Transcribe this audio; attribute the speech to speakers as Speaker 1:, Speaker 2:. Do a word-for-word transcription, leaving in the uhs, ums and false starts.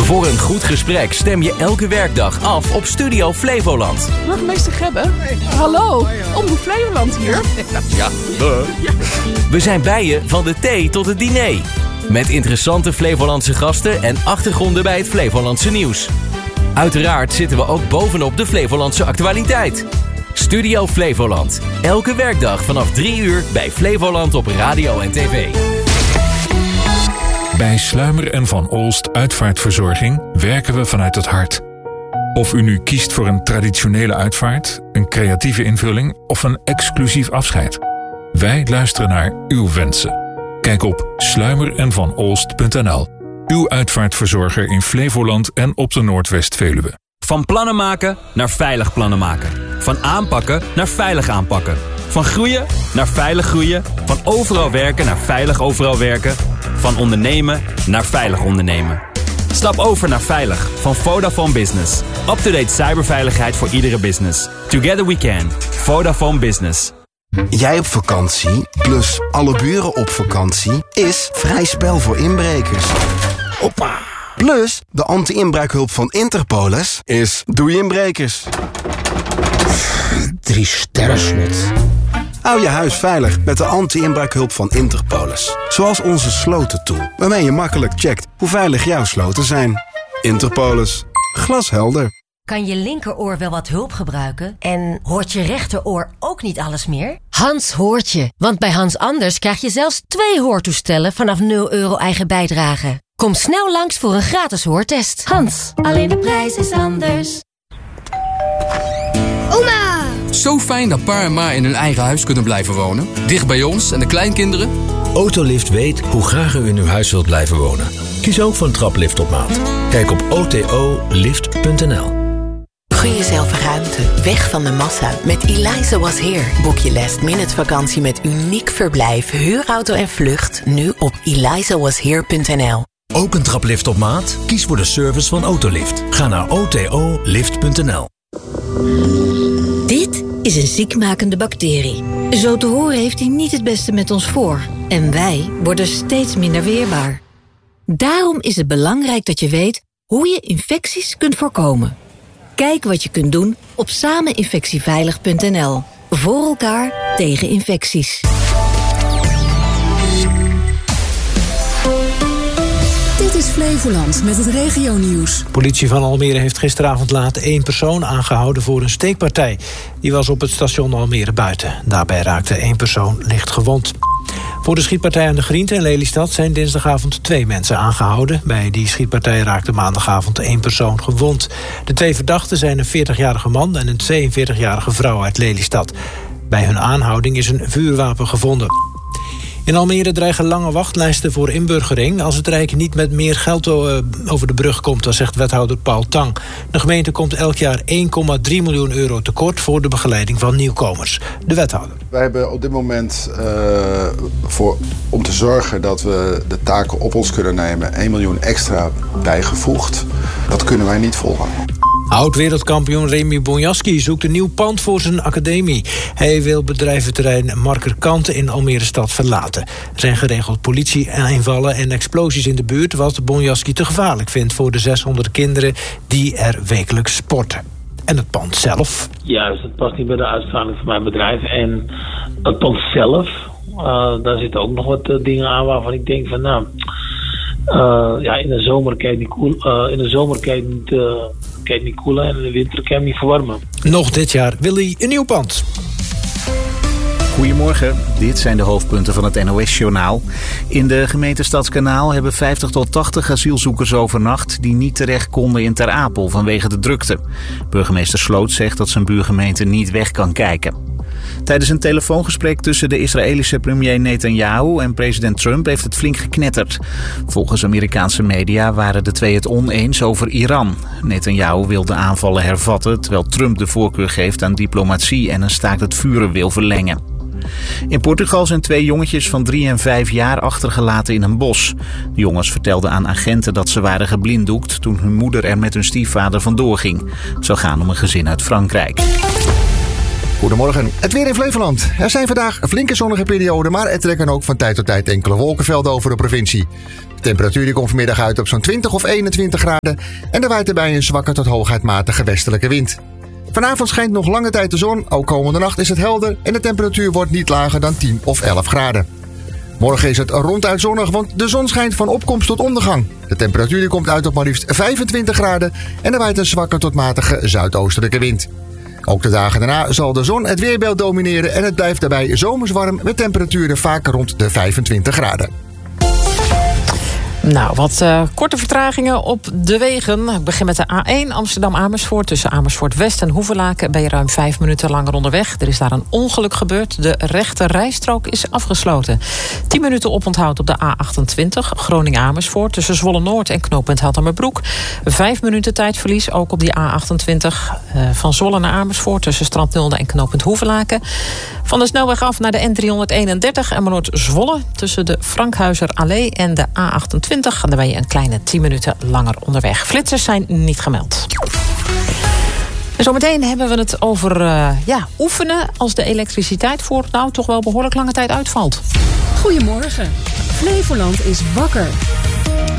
Speaker 1: Voor een goed gesprek stem je elke werkdag af op Studio Flevoland.
Speaker 2: Burgemeester Gebbe? Hey. Hallo, Omroep Flevoland hier.
Speaker 1: Ja, ja. We zijn bij je van de thee tot het diner. Met interessante Flevolandse gasten en achtergronden bij het Flevolandse nieuws. Uiteraard zitten we ook bovenop de Flevolandse actualiteit. Studio Flevoland. Elke werkdag vanaf drie uur bij Flevoland op radio en tv.
Speaker 3: Bij Sluimer en Van Olst Uitvaartverzorging werken we vanuit het hart. Of u nu kiest voor een traditionele uitvaart, een creatieve invulling of een exclusief afscheid. Wij luisteren naar uw wensen. Kijk op sluimer en van olst punt n l. Uw uitvaartverzorger in Flevoland en op de Noordwest-Veluwe.
Speaker 4: Van plannen maken naar veilig plannen maken. Van aanpakken naar veilig aanpakken. Van groeien naar veilig groeien. Van overal werken naar veilig overal werken. Van ondernemen naar veilig ondernemen. Stap over naar veilig van Vodafone Business. Up-to-date cyberveiligheid voor iedere business. Together we can. Vodafone Business.
Speaker 5: Jij op vakantie, plus alle buren op vakantie, is vrij spel voor inbrekers. Hoppa! Plus, de anti-inbraakhulp van Interpolis is doei inbrekers.
Speaker 6: Drie sterren slot.
Speaker 5: Hou je huis veilig met de anti-inbraakhulp van Interpolis. Zoals onze slotentool, waarmee je makkelijk checkt hoe veilig jouw sloten zijn. Interpolis. Glashelder.
Speaker 7: Kan je linkeroor wel wat hulp gebruiken? En hoort je rechteroor ook niet alles meer? Hans hoort je. Want bij Hans Anders krijg je zelfs twee hoortoestellen vanaf nul euro eigen bijdrage. Kom snel langs voor een gratis hoortest. Hans, alleen de prijs is anders.
Speaker 8: Oma! Zo fijn dat pa en ma in hun eigen huis kunnen blijven wonen. Dicht bij ons en de kleinkinderen.
Speaker 9: Autolift weet hoe graag u in uw huis wilt blijven wonen. Kies ook voor een traplift op maat. Kijk op o t o lift punt n l.
Speaker 10: Gun jezelf ruimte, weg van de massa. Met Eliza Was Here boek je last minute vakantie met uniek verblijf, huurauto en vlucht. Nu op eliza was here punt n l.
Speaker 9: Ook een traplift op maat? Kies voor de service van Autolift. Ga naar o t o lift punt n l.
Speaker 11: Dit is een ziekmakende bacterie. Zo te horen heeft hij niet het beste met ons voor. En wij worden steeds minder weerbaar. Daarom is het belangrijk dat je weet hoe je infecties kunt voorkomen. Kijk wat je kunt doen op sameninfectieveilig punt n l. Voor elkaar tegen infecties.
Speaker 12: Dit is Flevoland met het regionieuws.
Speaker 13: Politie van Almere heeft gisteravond laat één persoon aangehouden voor een steekpartij. Die was op het station Almere buiten. Daarbij raakte één persoon licht gewond. Voor de schietpartij aan de Griente in Lelystad zijn dinsdagavond twee mensen aangehouden. Bij die schietpartij raakte maandagavond één persoon gewond. De twee verdachten zijn een veertigjarige man en een tweeënveertigjarige vrouw uit Lelystad. Bij hun aanhouding is een vuurwapen gevonden. In Almere dreigen lange wachtlijsten voor inburgering als het Rijk niet met meer geld over de brug komt, dat zegt wethouder Paul Tang. De gemeente komt elk jaar één komma drie miljoen euro tekort voor de begeleiding van nieuwkomers. De wethouder.
Speaker 14: Wij hebben op dit moment uh, voor, om te zorgen dat we de taken op ons kunnen nemen één miljoen extra bijgevoegd. Dat kunnen wij niet volhouden.
Speaker 13: Oud-wereldkampioen Remy Bonjaski zoekt een nieuw pand voor zijn academie. Hij wil bedrijventerrein Markerkant in Almere stad verlaten. Er zijn geregeld politie-invallen en explosies in de buurt, wat Bonjaski te gevaarlijk vindt voor de zeshonderd kinderen die er wekelijks sporten. En het pand zelf?
Speaker 15: Juist, het past niet bij de uitstraling van mijn bedrijf. En het pand zelf, uh, daar zitten ook nog wat uh, dingen aan waarvan ik denk van nou, uh, ja, in de zomer kan je niet koel, uh, in de zomer kan je niet, uh, kan je het niet koelen en in de winter kan je het niet verwarmen.
Speaker 13: Nog dit jaar wil hij een nieuw pand.
Speaker 16: Goedemorgen, dit zijn de hoofdpunten van het N O S-journaal. In de gemeente Stadskanaal hebben vijftig tot tachtig asielzoekers overnacht die niet terecht konden in Ter Apel vanwege de drukte. Burgemeester Sloot zegt dat zijn buurgemeente niet weg kan kijken. Tijdens een telefoongesprek tussen de Israëlische premier Netanyahu en president Trump heeft het flink geknetterd. Volgens Amerikaanse media waren de twee het oneens over Iran. Netanyahu wil de aanvallen hervatten, terwijl Trump de voorkeur geeft aan diplomatie en een staakt het vuren wil verlengen. In Portugal zijn twee jongetjes van drie en vijf jaar achtergelaten in een bos. De jongens vertelden aan agenten dat ze waren geblinddoekt toen hun moeder er met hun stiefvader vandoor ging. Het zou gaan om een gezin uit Frankrijk.
Speaker 6: Goedemorgen. Het weer in Flevoland. Er zijn vandaag flinke zonnige perioden, maar er trekken ook van tijd tot tijd enkele wolkenvelden over de provincie. De temperatuur die komt vanmiddag uit op zo'n twintig of eenentwintig graden en er waait erbij een zwakke tot hooguit matige westelijke wind. Vanavond schijnt nog lange tijd de zon, ook komende nacht is het helder en de temperatuur wordt niet lager dan tien of elf graden. Morgen is het ronduit zonnig, want de zon schijnt van opkomst tot ondergang. De temperatuur die komt uit op maar liefst vijfentwintig graden en er waait een zwakke tot matige zuidoostelijke wind. Ook de dagen daarna zal de zon het weerbeeld domineren en het blijft daarbij zomers warm met temperaturen vaak rond de vijfentwintig graden.
Speaker 17: Nou, wat uh, korte vertragingen op de wegen. Ik begin met de A één Amsterdam-Amersfoort. Tussen Amersfoort-West en Hoevelaken ben je ruim vijf minuten langer onderweg. Er is daar een ongeluk gebeurd. De rechte rijstrook is afgesloten. tien minuten oponthoud op de A achtentwintig Groningen-Amersfoort. Tussen Zwolle-Noord en knooppunt Heldermerbroek. Vijf minuten tijdverlies, ook op die A achtentwintig. Uh, van Zwolle naar Amersfoort. Tussen Strandnulde en knooppunt Hoevelaken. Van de snelweg af naar de N driehonderdeenendertig Emmeloord-Zwolle. Tussen de Frankhuizer Allee en de A achtentwintig. Dan ben je een kleine tien minuten langer onderweg. Flitsers zijn niet gemeld. En zometeen hebben we het over uh, ja, oefenen als de elektriciteit voor nou toch wel behoorlijk lange tijd uitvalt.
Speaker 12: Goedemorgen. Flevoland is wakker.